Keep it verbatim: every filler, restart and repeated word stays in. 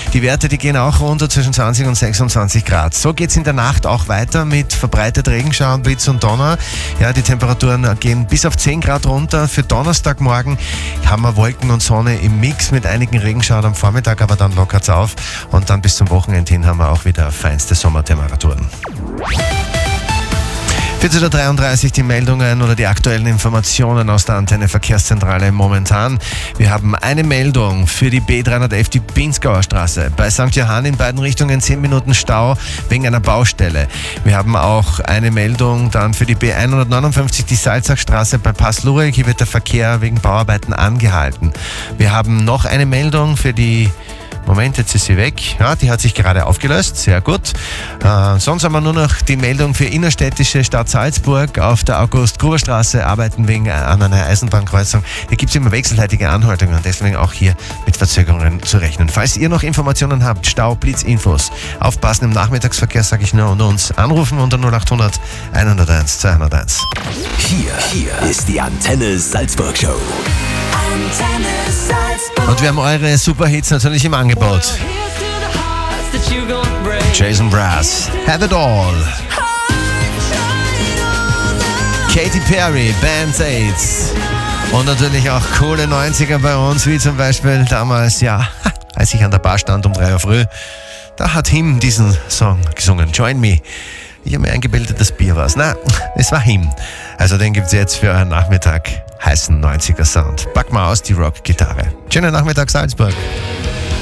Die Werte, die gehen auch runter zwischen zwanzig und sechsundzwanzig Grad. So geht's in der Nacht auch weiter mit verbreitet Regenschauer, Blitz und Donner. Ja, die Temperaturen gehen bis auf zehn Grad runter. Für Donnerstagmorgen haben wir Wolken und Sonne im Mix mit einigen Regenschauern am Vormittag, aber dann lockert's auf. Und dann bis zum Wochenende hin haben wir auch wieder feinste Sommertemperaturen. vierzehn Uhr dreiunddreißig die Meldungen oder die aktuellen Informationen aus der Antenne Verkehrszentrale momentan. Wir haben eine Meldung für die B dreihundertelf, die Pinzgauer Straße. Bei Sankt Johann in beiden Richtungen zehn Minuten Stau wegen einer Baustelle. Wir haben auch eine Meldung dann für die B hundertneunundfünfzig, die Salzachstraße bei Pass-Lureck. Hier wird der Verkehr wegen Bauarbeiten angehalten. Wir haben noch eine Meldung für die Moment, jetzt ist sie weg. Ja, die hat sich gerade aufgelöst. Sehr gut. Äh, sonst haben wir nur noch die Meldung für innerstädtische Stadt Salzburg. Auf der August-Gruber-Straße arbeiten wegen an einer Eisenbahnkreuzung. Hier gibt es immer wechselseitige Anhaltungen und deswegen auch hier mit Verzögerungen zu rechnen. Falls ihr noch Informationen habt, Stau, Blitz, Infos, aufpassen im Nachmittagsverkehr, sage ich nur, und uns anrufen unter null achthundert einhunderteins zweihunderteins. Hier, hier ist die Antenne Salzburg Show. Antenne Salzburg. Und wir haben eure Superhits natürlich im Angebot. Jason Brass, Have It All. Katy Perry, Band Aids. Und natürlich auch coole neunziger bei uns, wie zum Beispiel damals, ja, als ich an der Bar stand um drei Uhr früh, da hat Him diesen Song gesungen, Join Me. Ich habe mir eingebildet, das Bier war's. Na, es war Him. Also den gibt's jetzt für euren Nachmittag. Heißen neunziger Sound. Pack mal aus die Rock-Gitarre. Schönen Nachmittag, Salzburg.